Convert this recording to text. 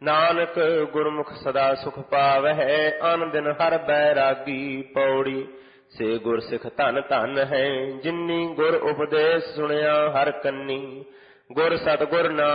ਨਾਨਕ ਗੁਰਮੁਖ ਸਦਾ ਸੁਖ ਪਾਵਹਿ, ਅਨ ਦਿਨ ਹਰ ਬੈਰਾਗੀ। ਪੌੜੀ ਸੇ ਗੁਰ ਸਿੱਖ ਧਨ ਧਨ ਹੈ, ਜਿਨੀ ਗੁਰ ਉਪਦੇਸ਼ ਸੁਣਿਆ ਹਰ ਕੰਨੀ। ਗੁਰ ਸਤਿਗੁਰ ਨਾਮ